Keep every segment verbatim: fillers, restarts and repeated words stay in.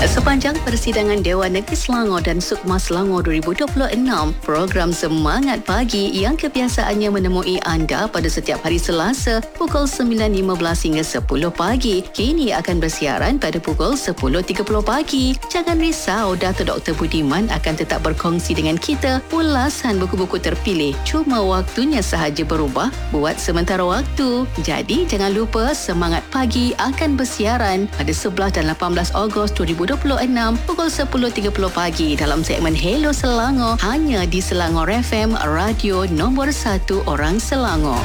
Sepanjang persidangan Dewan Negeri Selangor dan Sukma Selangor dua ribu dua puluh enam, program Semangat Pagi yang kebiasaannya menemui anda pada setiap hari Selasa pukul sembilan lima belas hingga sepuluh pagi, kini akan bersiaran pada pukul sepuluh tiga puluh pagi. Jangan risau, Dato' Doktor Budiman akan tetap berkongsi dengan kita ulasan buku-buku terpilih. Cuma waktunya sahaja berubah buat sementara waktu. Jadi jangan lupa Semangat Pagi akan bersiaran pada sebelas dan lapan belas Ogos dua ribu dua puluh enam pukul sepuluh tiga puluh pagi dalam segmen Hello Selangor, hanya di Selangor F M, radio nombor satu orang Selangor.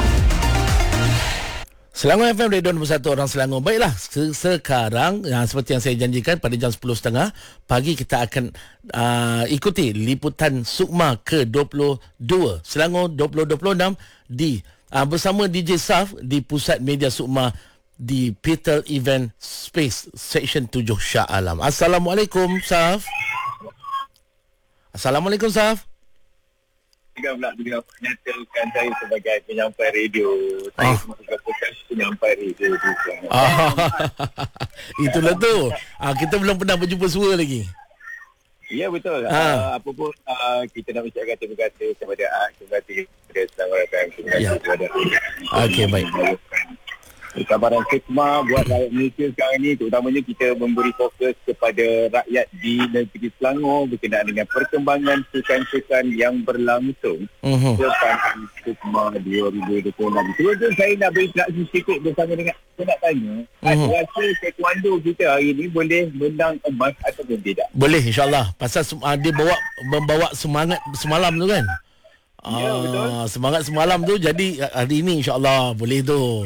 Selangor F M, radio nombor satu orang Selangor. Baiklah, sekarang yang seperti yang saya janjikan, pada jam sepuluh tiga puluh pagi kita akan uh, ikuti liputan Sukma ke dua puluh dua Selangor dua ribu dua puluh enam di uh, bersama D J Saf di Pusat Media Sukma di Peter Event Space Section tujuh Shah Alam. Assalamualaikum Saf. Assalamualaikum Saf. Juga pula juga menyatakan saya sebagai penyampai radio. Saya oh. juga bukan penyampai radio juga. Oh. Itulah tu. Ah, kita belum pernah berjumpa suara lagi. Ya, betul. Ha. Uh, apa pun uh, kita nak ucapkan terima kasih kepada uh, terima kasih kepada Selangor F M. Terima kasih ya. kepada Okey, baik. Cabaran khidmat buat rakyat Malaysia sekarang ni, terutamanya kita memberi fokus kepada rakyat di negeri Selangor berkenaan dengan perkembangan sukan-sukan yang berlangsung uh-huh. sepanjang khidmat dua ribu dua puluh enam. Cuma tu saya nak berinteraksi sedikit bersama dengan, saya nak tanya, uh-huh. rasa taekwondo kita hari ni boleh menang emas ataupun tidak? Boleh, insyaAllah. Pasal uh, dia bawa membawa semangat semalam tu kan? Ya, betul. Ah, semangat semalam tu, jadi hari ini insyaAllah boleh tu.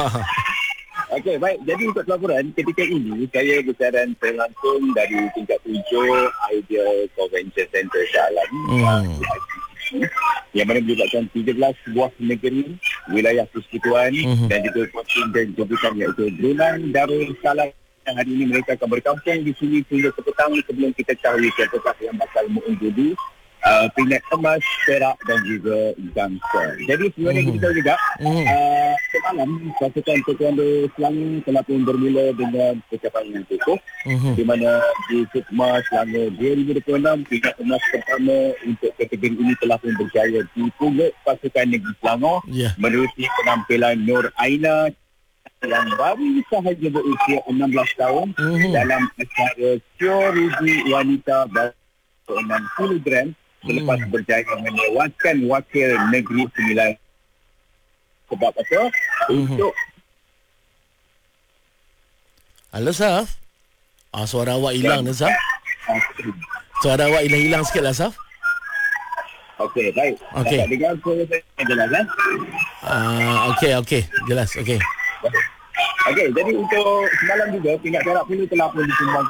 Okey, baik. Jadi untuk pelaburan, ketika ini saya bersiaran langsung dari tingkat tujuh Ideal Convention Center Shah Alam. Hmm. Yang mana melibatkan tiga belas buah negeri, wilayah persekutuan hmm. dan juga kontingen jemputan iaitu Brunei Darussalam. Hari ini mereka akan berkampung di sini hingga ke petang sebelum kita cari siapakah yang bakal mengundi Uh, pingat emas, perak dan juga gangster. Jadi sebenarnya mm. kita tahu juga mm. uh, semalam pasukan taekwondo Selangor telah pun bermula dengan pencapaian yang cukup mm-hmm. di mana di Sukma Selangor dua ribu dua puluh enam pingat emas pertama untuk kategori ini telah pun berjaya dipungut pasukan negeri Selangor yeah. menerusi penampilan Nur Aina yang baru sahaja berusia enam belas tahun mm-hmm. dalam acara Purity Wanita enam kilogram selepas hmm. berjaya menewaskan wakil negeri Sembilan. Sebab apa? Hmm. Untuk Halo Saf. Ah, suara awak hilang dah Saf. Suara awak hilang-hilang sikit lah Saf. Okey, baik. Okey. Tak dengar suara saya jelas kan? Ah, okey okey, jelas. Okey. Okey, jadi untuk semalam juga pingat perak pun telah pun disumbang.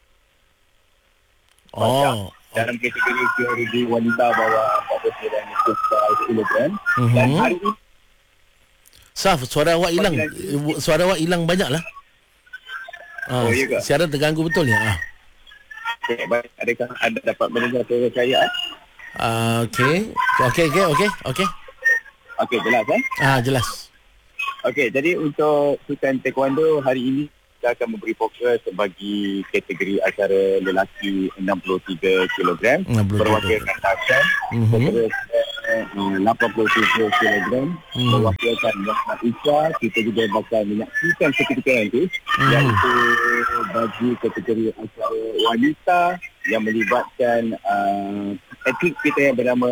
Oh. Dalam kategori purity wanita bawah empat puluh sembilan kilogram. Mm-hmm. Dan hari ini Saf, suara awak hilang. Suara awak hilang banyak lah. Ah, oh, ya siaran terganggu betul ya? Ah. Okay, baik. Adakah anda dapat mendengar suara saya? Ah, okey. Okey, okey, okey. Okey. Okey, jelas kan? Ah, jelas. Okey, jadi untuk sukan taekwondo hari ini kita akan memberi fokus bagi kategori acara lelaki enam puluh tiga kilogram berwakilkan Tashan, mm-hmm. terus uh, lapan puluh tujuh kilogram mm. berwakilkan Muhammad Isha. Kita juga bakal menyaksikan seketika nanti mm. iaitu bagi kategori acara wanita yang melibatkan uh, atlet kita yang bernama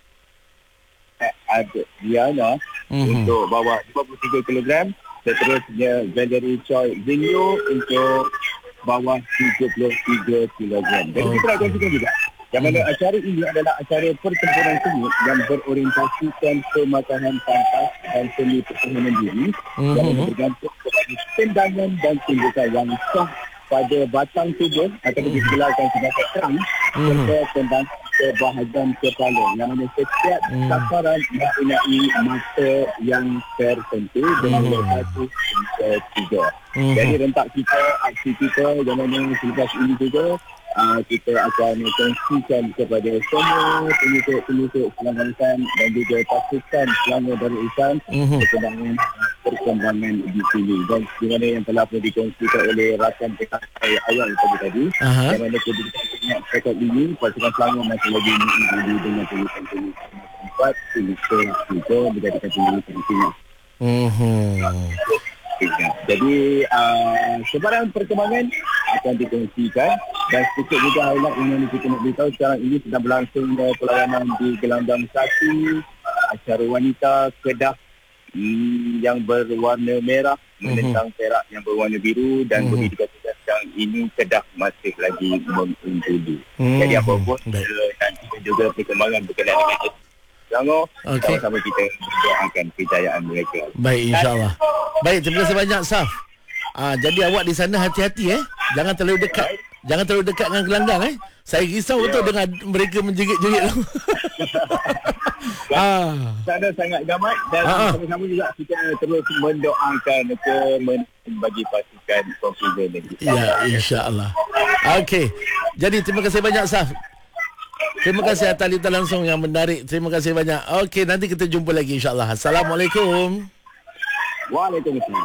Adriana mm-hmm. untuk bawa lima puluh tiga kilogram. Seterusnya Valerie Choi Zinyo untuk bawah tiga puluh tiga kilogram. Jadi oh. kita nak kongsikan juga yang mana acara ini adalah acara pertempuran sengit yang berorientasikan pematahan pantas dan seni pertahanan diri mm-hmm. yang bergantung kepada tendangan dan tindakan yang sah pada batang tubuh atau mm-hmm. digelarkan sebagai terang mm-hmm. serta tendang ke bahagian kepala yang mana setiap mm. sasaran mempunyai masa yang tertentu dengan mm. satu hingga tiga. Mm. Jadi rentak kita, aksi kita yang mana selepas ini juga uh, kita akan kongsikan kepada semua penyusuk-penyusuk Selangor Isan dan juga pasukan Selangor Darul Ihsan mm-hmm. berkenaan perkembangan di sini dan di mana yang telah pun dikongsikan oleh rakan saya awal pagi tadi. Aha. Yang mana kedudukan rekod ini pasukan Selangor masih lagi mengungguli dengan pelukan-pelukan empat tulisan itu menjadikan pelukan ini. Hmm. Jadi uh, sebarang perkembangan akan dikongsikan dan sedikit juga highlight yang kita nak beritahu sekarang ini sedang berlangsung perlawanan di gelanggang satu acara wanita Kedah hmm, yang berwarna merah menentang Perak yang berwarna biru dan boleh dikatakan sekarang ini Kedah masih lagi mengungguli. Mm-hmm. Jadi apa pun uh, nanti juga perkembangan berkenaan dengan Selangor, okay. Sama-sama kita berdoakan kejayaan mereka. Baik, insyaAllah. Baik, terima kasih banyak, Saf. Ah, jadi awak di sana hati-hati eh. Jangan terlalu dekat. Baik. Jangan terlalu dekat dengan gelanggang eh. Saya risau betul yeah. dengan mereka menjerit-jerit tu. ah. Sana sangat gamat dan ah. sama-sama juga kita terus mendoakan ke bagi pasukan Konfiden negeri. Ya, insya-Allah. Okey. Jadi terima kasih banyak, Saf. Terima kasih atas liputan langsung yang menarik. Terima kasih banyak. Okey, nanti kita jumpa lagi insya-Allah. Assalamualaikum. Waalaikumsalam.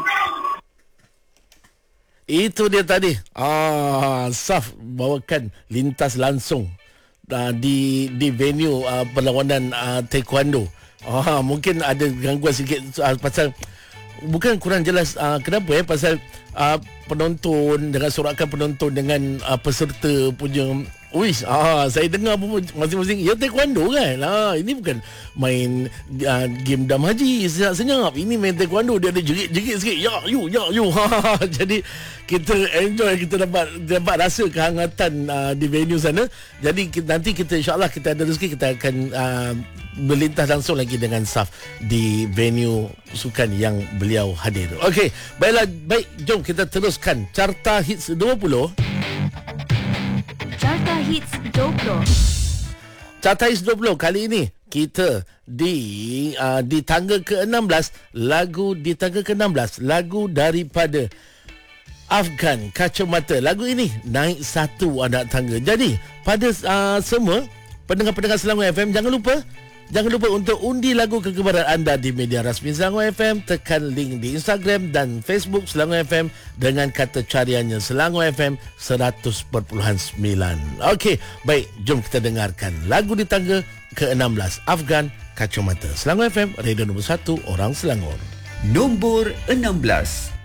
Itu dia tadi. Ah, Saf bawakan lintas langsung uh, di di venue uh, perlawanan uh, taekwondo. Ah, mungkin ada gangguan sikit uh, pasal bukan kurang jelas uh, kenapa ya pasal uh, penonton dengan sorakan penonton dengan uh, peserta punya. Uish, ah, saya dengar pun masing-masing ya taekwondo kan. Ah, ini bukan main uh, game dam haji senyap-senyap. Ini main taekwondo, dia ada jerit-jerit sikit. Ya, you, ya, you. Jadi kita enjoy, kita dapat dapat rasa kehangatan uh, di venue sana. Jadi kita, nanti kita insya-Allah kita ada rezeki kita akan uh, berlintas langsung lagi dengan Saf di venue sukan yang beliau hadir. Okey, baiklah, baik, jom kita teruskan Carta Hits dua puluh. Carta Hits dua puluh. Carta Hits dua puluh kali ini kita di uh, di tangga ke enam belas, lagu di tangga ke enam belas, lagu daripada Afgan Kacamata. Lagu ini naik satu anak tangga. Jadi pada uh, semua pendengar-pendengar Selangor F M, jangan lupa Jangan lupa untuk undi lagu kegemaran anda di media rasmi Selangor F M. Tekan link di Instagram dan Facebook Selangor F M dengan kata cariannya Selangor F M seratus perpuluhan sembilan. Okey, baik, jom kita dengarkan lagu di tangga ke enam belas, Afgan Kacamata. Selangor F M, radio nombor satu, orang Selangor. Nombor enam belas.